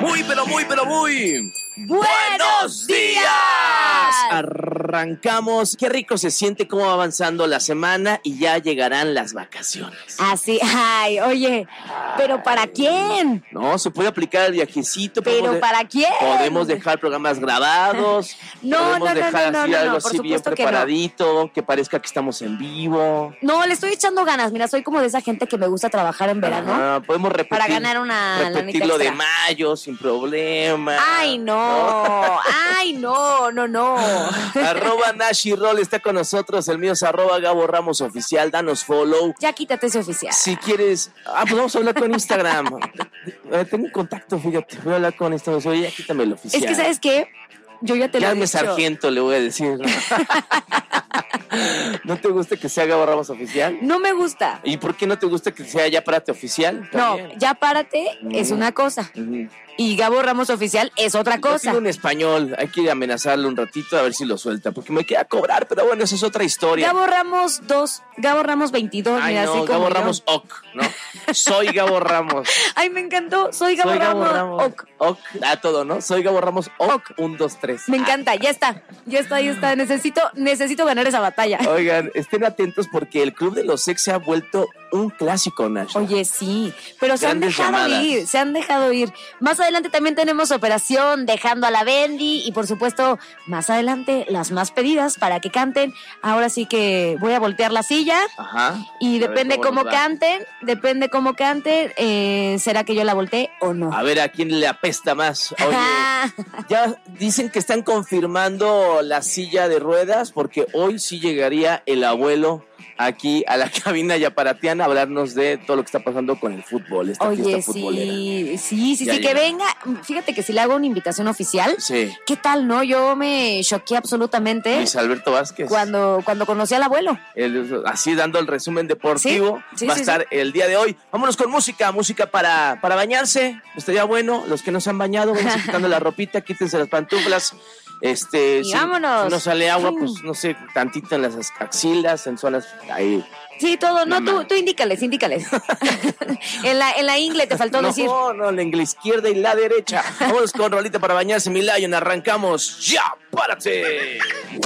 muy ¡buenos días! Arrancamos. Qué rico se siente cómo va avanzando la semana y ya llegarán las vacaciones. Así, ay, oye, ¿pero para quién? No, se puede aplicar el viajecito. ¿Pero para quién? Podemos dejar programas grabados. No, algo por así bien supuesto que preparadito, que parezca que estamos en vivo. No, le estoy echando ganas. Mira, soy como de esa gente que me gusta trabajar en verano. Podemos repetir. Para ganar una repetirlo de mayo sin problema. Ay, no. Ay, no. Arroba Nashi Roll está con nosotros. El mío es arroba Gabo Ramos Oficial. Danos follow. Ya quítate ese oficial. Si quieres. Pues vamos a hablar con Instagram. Tengo un contacto, fíjate. Voy a hablar con Instagram. Oye, ya quítame el oficial. Es que, ¿sabes qué? Yo ya te lo he dicho. Sargento, le voy a decir. ¿No te gusta que sea Gabo Ramos Oficial? No me gusta. ¿Y por qué no te gusta que sea Ya Párate Oficial? También. No, Ya Párate es una cosa. Y Gabo Ramos Oficial es otra cosa. Tiene un español, hay que amenazarle un ratito a ver si lo suelta, porque me queda cobrar, pero bueno, esa es otra historia. Gabo Ramos 2, Gabo Ramos 22, Ay, mira, no, así como Gabo yo. Ramos OK, ¿no? Soy Gabo Ramos. Ay, me encantó, soy Gabo Ramos OK. Todo, ¿no? Soy Gabo Ramos OK, 1, 2, 3. Me encanta, ya está. Necesito ganar esa batalla. Oigan, estén atentos porque el Club de los Ex se ha vuelto un clásico, Nash. Oye, sí, pero se han dejado ir. Más adelante también tenemos Operación Dejando a la Bendy y por supuesto, más adelante las más pedidas para que canten. Ahora sí que voy a voltear la silla. Ajá. Y depende cómo canten, ¿será que yo la volteé o no? A ver a quién le apesta más. Oye, ya dicen que están confirmando la silla de ruedas porque hoy sí llegaría el abuelo aquí a la cabina yaparatiana a hablarnos de todo lo que está pasando con el fútbol, esta fiesta futbolera. Sí, que venga. Fíjate que si le hago una invitación oficial, sí. ¿Qué tal, no? Yo me choqué absolutamente. Luis Alberto Vázquez. Cuando conocí al abuelo. Así dando el resumen deportivo. Sí, va a estar el día de hoy. Vámonos con música para bañarse. Estaría bueno. Los que no se han bañado, vayan quitando la ropita, quítense las pantuflas. Y vámonos. Si no sale agua, pues no sé, tantito en las axilas, en zonas ahí. Sí, todo, no, tú indícales. en la ingle te faltó decir. No, la ingle izquierda y la derecha. Vamos con rolita para bañarse, mi Lion, arrancamos. ¡Ya, párate!